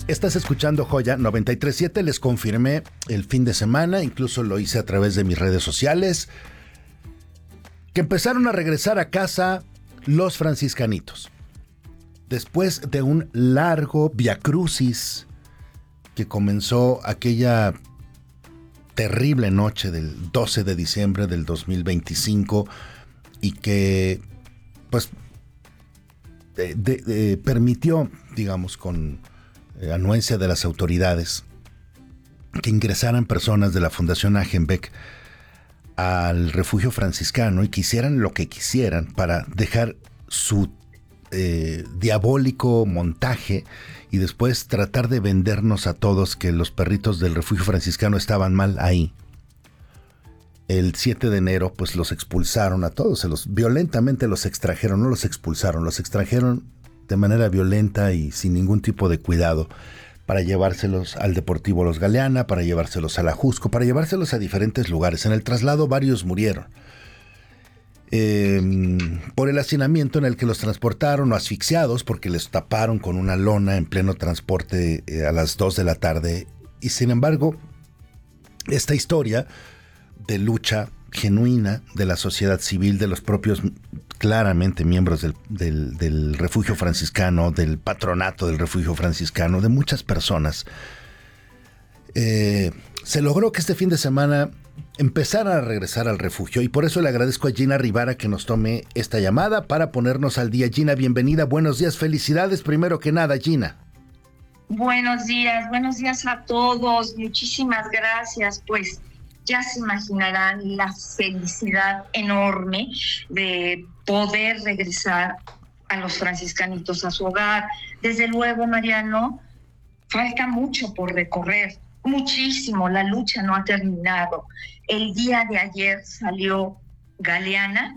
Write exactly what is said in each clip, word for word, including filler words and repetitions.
Estás escuchando Joya noventa y tres punto siete, les confirmé el fin de semana, incluso lo hice a través de mis redes sociales, que empezaron a regresar a casa los franciscanitos. Después de un largo viacrucis que comenzó aquella terrible noche del doce de diciembre del dos mil veinticinco y que pues de, de, de, permitió, digamos, con eh, anuencia de las autoridades, que ingresaran personas de la Fundación Agenbeck al refugio franciscano y que hicieran lo que quisieran para dejar su eh, diabólico montaje y después tratar de vendernos a todos que los perritos del refugio franciscano estaban mal ahí. El siete de enero pues los expulsaron a todos, se los violentamente los extrajeron, no los expulsaron, los extrajeron de manera violenta y sin ningún tipo de cuidado para llevárselos al Deportivo Los Galeana, para llevárselos a la Jusco, para llevárselos a diferentes lugares. En el traslado varios murieron eh, por el hacinamiento en el que los transportaron, o asfixiados porque les taparon con una lona en pleno transporte eh, a las dos de la tarde. Y sin embargo, esta historia de lucha genuina de la sociedad civil, de los propios claramente miembros del, del, del refugio franciscano, del patronato del refugio franciscano, de muchas personas, eh, se logró que este fin de semana empezara a regresar al refugio, y por eso le agradezco a Gina Rivara que nos tome esta llamada para ponernos al día. Gina, bienvenida, buenos días, felicidades primero que nada, Gina. Buenos días, buenos días a todos, muchísimas gracias. Pues ya se imaginarán la felicidad enorme de poder regresar a los franciscanitos a su hogar. Desde luego, Mariano, falta mucho por recorrer, muchísimo, la lucha no ha terminado. El día de ayer salió Galeana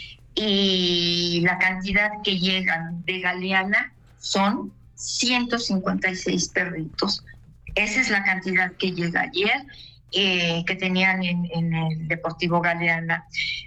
y la cantidad que llegan de Galeana son ciento cincuenta y seis perritos. Esa es la cantidad que llega ayer. Eh, que tenían en, en el Deportivo Galeana.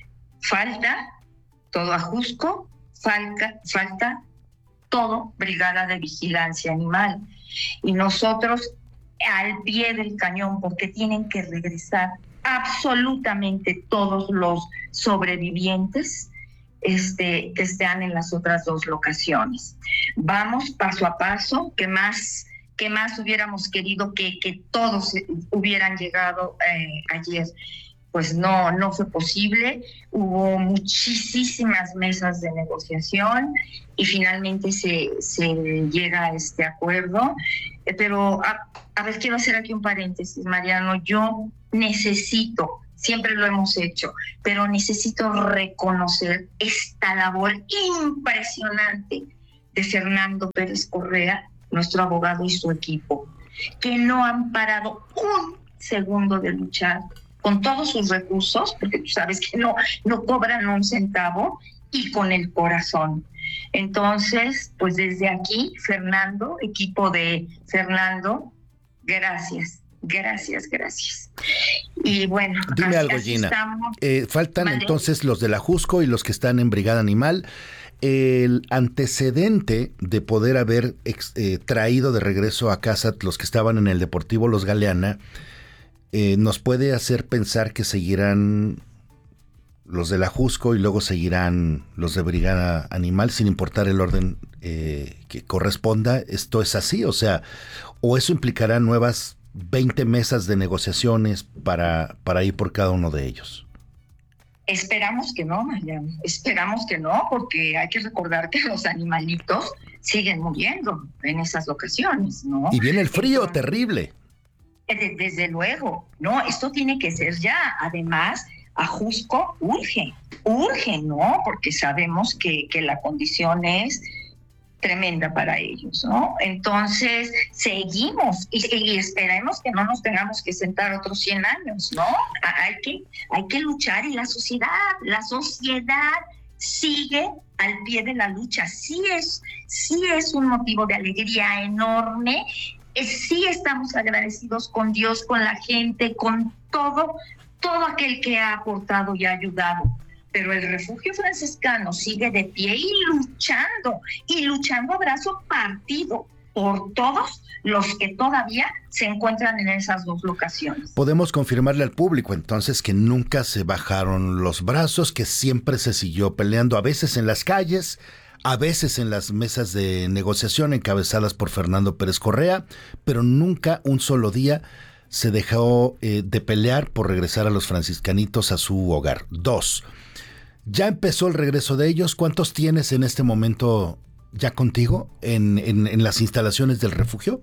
Falta todo Ajusco, falta, falta todo Brigada de Vigilancia Animal. Y nosotros al pie del cañón, porque tienen que regresar absolutamente todos los sobrevivientes este, que están en las otras dos locaciones. Vamos paso a paso, que más... que más hubiéramos querido que, que todos hubieran llegado eh, ayer. Pues no, no fue posible. Hubo muchísimas mesas de negociación y finalmente se, se llega a este acuerdo. Eh, pero, a, a ver, quiero hacer aquí un paréntesis, Mariano. Yo necesito, siempre lo hemos hecho, pero necesito reconocer esta labor impresionante de Fernando Pérez Correa, nuestro abogado y su equipo, que no han parado un segundo de luchar con todos sus recursos, porque tú sabes que no, no cobran un centavo, y con el corazón. Entonces, pues desde aquí, Fernando, equipo de Fernando, gracias, gracias, gracias. Y bueno, dime así, algo, así Gina. estamos. Eh, faltan ¿Vale? Entonces los de la Jusco y los que están en Brigada Animal. El antecedente de poder haber ex, eh, traído de regreso a casa los que estaban en el Deportivo Los Galeana eh, nos puede hacer pensar que seguirán los de la Jusco y luego seguirán los de Brigada Animal sin importar el orden eh, que corresponda. ¿Esto es así? O sea, ¿o eso implicará nuevas veinte mesas de negociaciones para, para ir por cada uno de ellos? Esperamos que no, Mariano, esperamos que no, porque hay que recordar que los animalitos siguen muriendo en esas locaciones, ¿no? Y viene el frío. Entonces, terrible. Desde luego, no, esto tiene que ser ya. Además, Ajusco urge, urge, ¿no? Porque sabemos que, que la condición es tremenda para ellos, ¿no? Entonces, seguimos y, y esperemos que no nos tengamos que sentar otros cien años, ¿no? Hay que, hay que luchar, y la sociedad, la sociedad sigue al pie de la lucha. Sí es, sí es un motivo de alegría enorme. Sí estamos agradecidos con Dios, con la gente, con todo, todo aquel que ha aportado y ha ayudado. Pero el refugio franciscano sigue de pie y luchando, y luchando a brazo partido, por todos los que todavía se encuentran en esas dos locaciones. Podemos confirmarle al público entonces que nunca se bajaron los brazos, que siempre se siguió peleando, a veces en las calles, a veces en las mesas de negociación encabezadas por Fernando Pérez Correa, pero nunca un solo día se dejó eh, de pelear por regresar a los franciscanitos a su hogar. Dos, ya empezó el regreso de ellos. ¿Cuántos tienes en este momento ya contigo en, en, en las instalaciones del refugio?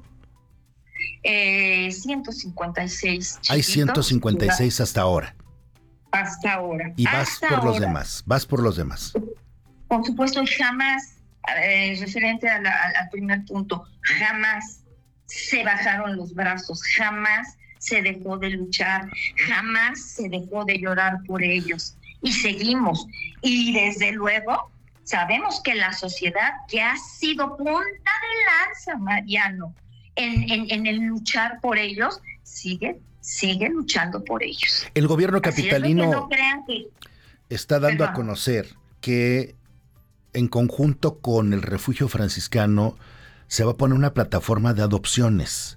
Eh, ciento cincuenta y seis chiquitos. Hay ciento cincuenta y seis hasta ahora. Hasta ahora. Y vas hasta por ahora. los demás, vas por los demás. Por supuesto, jamás, eh, referente a la, al primer punto, jamás se bajaron los brazos, jamás se dejó de luchar, jamás se dejó de llorar por ellos. Y seguimos. Y desde luego, sabemos que la sociedad, que ha sido punta de lanza, Mariano, en, en, en el luchar por ellos, sigue, sigue luchando por ellos. El gobierno capitalino no crean que... está dando Perdón. a conocer que en conjunto con el refugio franciscano se va a poner una plataforma de adopciones.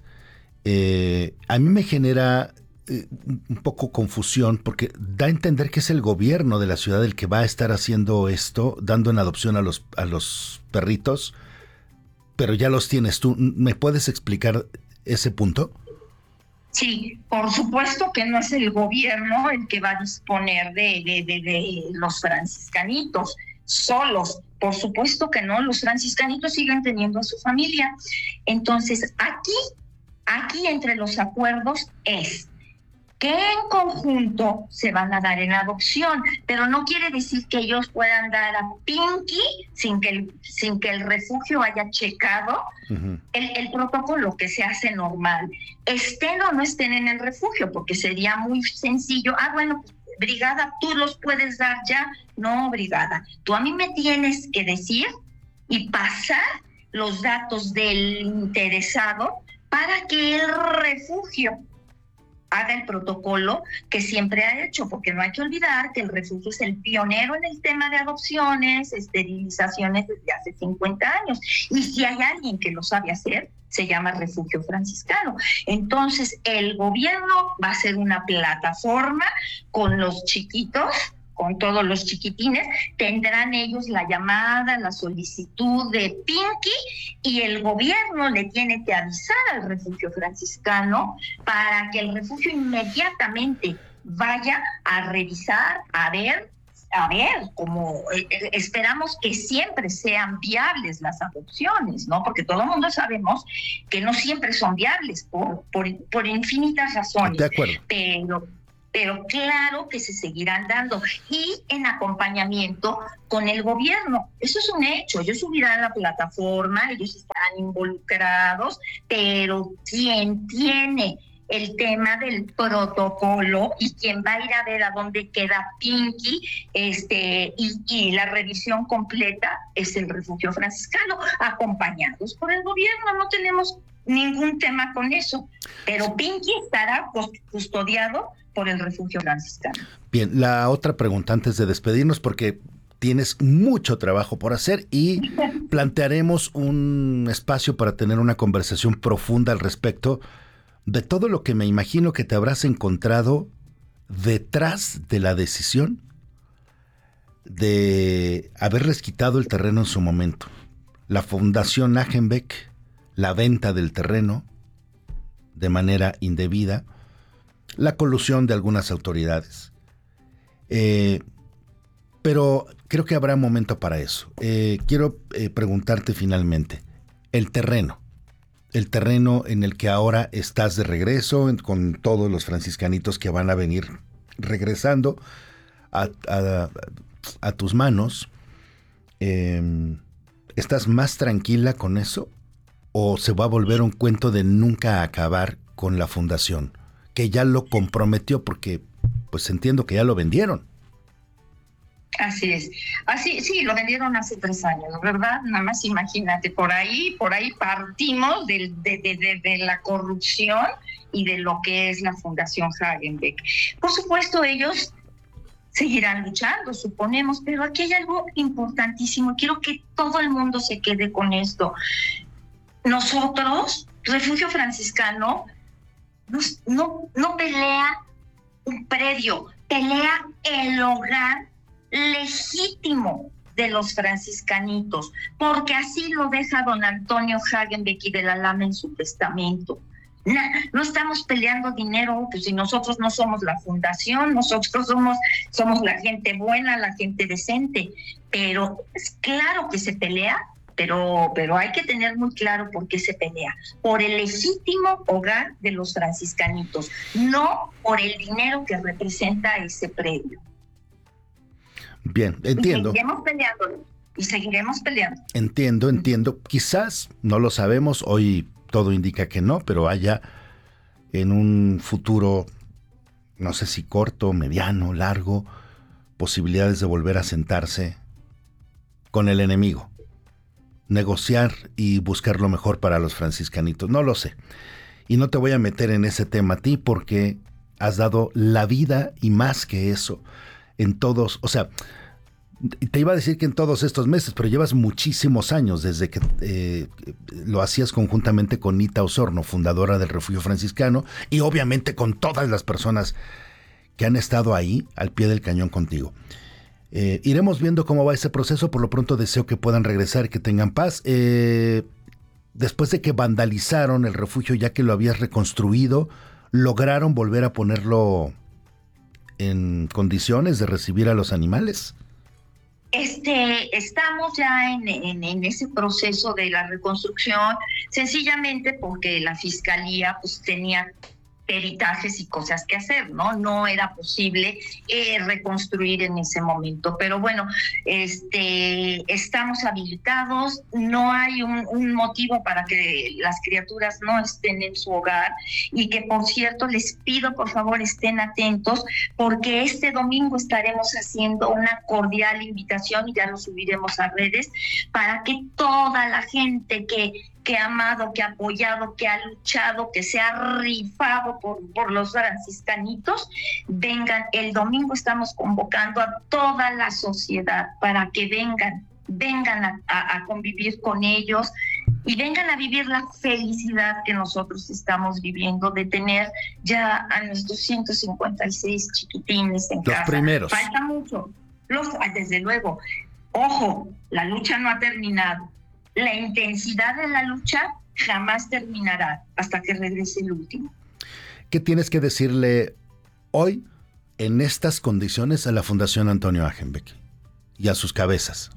Eh, a mí me genera eh, un poco confusión porque da a entender que es el gobierno de la ciudad el que va a estar haciendo esto, dando en adopción a los, a los perritos, pero ya los tienes tú. ¿Me puedes explicar ese punto? Sí, por supuesto que no es el gobierno el que va a disponer de, de, de, de los franciscanitos solos. Por supuesto que no, los franciscanitos siguen teniendo a su familia. Entonces, aquí, aquí entre los acuerdos es que en conjunto se van a dar en adopción, pero no quiere decir que ellos puedan dar a Pinky sin que el, sin que el refugio haya checado uh-huh. el, el protocolo que se hace normal. Estén o no estén en el refugio, porque sería muy sencillo. Ah, bueno, brigada, tú los puedes dar ya. No, brigada, tú a mí me tienes que decir y pasar los datos del interesado para que el refugio haga el protocolo que siempre ha hecho, porque no hay que olvidar que el refugio es el pionero en el tema de adopciones, esterilizaciones desde hace cincuenta años, y si hay alguien que lo sabe hacer, se llama Refugio Franciscano. Entonces, el gobierno va a hacer una plataforma con los chiquitos, con todos los chiquitines, tendrán ellos la llamada, la solicitud de Pinky, y el gobierno le tiene que avisar al refugio franciscano para que el refugio inmediatamente vaya a revisar, a ver, a ver, como eh, esperamos que siempre sean viables las adopciones, ¿no? Porque todo el mundo sabemos que no siempre son viables por, por, por infinitas razones. De acuerdo. Pero pero claro que se seguirán dando, y en acompañamiento con el gobierno. Eso es un hecho. Ellos subirán a la plataforma, ellos estarán involucrados, pero quien tiene el tema del protocolo y quien va a ir a ver a dónde queda Pinky este, y, y la revisión completa es el refugio franciscano, acompañados por el gobierno. No tenemos ningún tema con eso, pero Pinky estará custodiado por el refugio franciscano. Bien, la otra pregunta antes de despedirnos, porque tienes mucho trabajo por hacer y plantearemos un espacio para tener una conversación profunda al respecto de todo lo que me imagino que te habrás encontrado detrás de la decisión de haberles quitado el terreno en su momento. La Fundación Hagenbeck, la venta del terreno de manera indebida, la colusión de algunas autoridades. Eh, pero creo que habrá momento para eso. Eh, quiero eh, preguntarte finalmente, el terreno, el terreno en el que ahora estás de regreso, en, con todos los franciscanitos que van a venir regresando a, a, a tus manos, eh, ¿estás más tranquila con eso? ¿O se va a volver un cuento de nunca acabar con la fundación, que ya lo comprometió porque pues entiendo que ya lo vendieron? Así es. Así, sí, lo vendieron hace tres años, ¿verdad? Nada más imagínate, por ahí, por ahí partimos de, de, de, de, de la corrupción y de lo que es la Fundación Hagenbeck. Por supuesto, ellos seguirán luchando, suponemos, pero aquí hay algo importantísimo. Quiero que todo el mundo se quede con esto. nosotros, Refugio Franciscano, no, no, no pelea un predio, pelea el hogar legítimo de los franciscanitos, porque así lo deja don Antonio Hagenbeck de la Lama en su testamento. No, no estamos peleando dinero, pues si nosotros no somos la fundación, nosotros somos, somos la gente buena, la gente decente, pero es claro que se pelea, pero, pero hay que tener muy claro por qué se pelea, por el legítimo hogar de los franciscanitos, no por el dinero que representa ese predio. Bien, entiendo. Y seguiremos peleando, y seguiremos peleando. Entiendo, entiendo. Quizás, no lo sabemos, hoy todo indica que no, pero haya en un futuro, no sé si corto, mediano, largo, posibilidades de volver a sentarse con el enemigo, negociar y buscar lo mejor para los franciscanitos. No lo sé. Y no te voy a meter en ese tema a ti porque has dado la vida y más que eso en todos, o sea, te iba a decir que en todos estos meses, pero llevas muchísimos años desde que eh, lo hacías conjuntamente con Nita Osorno, fundadora del Refugio Franciscano, y obviamente con todas las personas que han estado ahí al pie del cañón contigo. Eh, iremos viendo cómo va ese proceso. Por lo pronto deseo que puedan regresar y que tengan paz. Eh, después de que vandalizaron el refugio, ya que lo habías reconstruido, ¿lograron volver a ponerlo en condiciones de recibir a los animales? Este, estamos ya en, en, en ese proceso de la reconstrucción, sencillamente porque la fiscalía pues tenía peritajes y cosas que hacer, ¿no? No era posible eh, reconstruir en ese momento. Pero bueno, este, estamos habilitados, no hay un, un motivo para que las criaturas no estén en su hogar, y que, por cierto, les pido por favor estén atentos, porque este domingo estaremos haciendo una cordial invitación, y ya lo subiremos a redes, para que toda la gente que que ha amado, que ha apoyado, que ha luchado, que se ha rifado por, por los franciscanitos, vengan. El domingo estamos convocando a toda la sociedad para que vengan, vengan a, a, a convivir con ellos y vengan a vivir la felicidad que nosotros estamos viviendo de tener ya a nuestros ciento cincuenta y seis chiquitines en los casa. Los primeros. Falta mucho, los, desde luego. Ojo, la lucha no ha terminado. La intensidad de la lucha jamás terminará hasta que regrese el último. ¿Qué tienes que decirle hoy, en estas condiciones, a la Fundación Antonio Hagenbeck y a sus cabezas?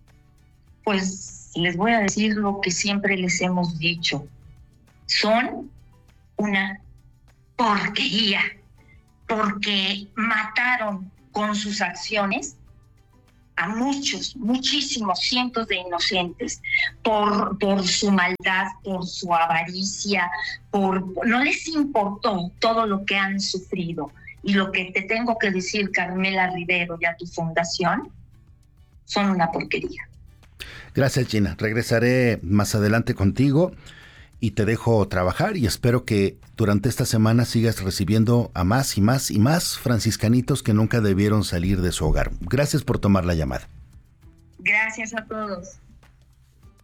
Pues les voy a decir lo que siempre les hemos dicho. Son una porquería, porque mataron con sus acciones a muchos, muchísimos cientos de inocentes por, por su maldad, por su avaricia, por no les importó todo lo que han sufrido. Y lo que te tengo que decir, Carmela Rivero, y a tu fundación, son una porquería. Gracias, Gina. Regresaré más adelante contigo y te dejo trabajar, y espero que durante esta semana sigas recibiendo a más y más y más franciscanitos que nunca debieron salir de su hogar. Gracias por tomar la llamada. Gracias a todos.